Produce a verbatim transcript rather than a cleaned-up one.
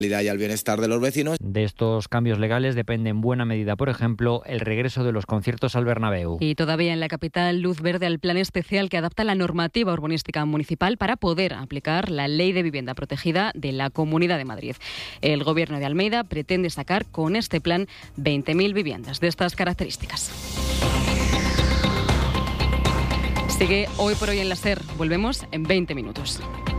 y al bienestar de los vecinos. De estos cambios legales depende en buena medida, por ejemplo, el regreso de los conciertos al Bernabéu. Y todavía en la capital, luz verde al plan especial que adapta la normativa urbanística municipal para poder aplicar la Ley de Vivienda Protegida de la Comunidad de Madrid. El Gobierno de Almeida pretende sacar con este plan veinte mil viviendas de estas características. Sigue Hoy por Hoy en la SER. Volvemos en veinte minutos.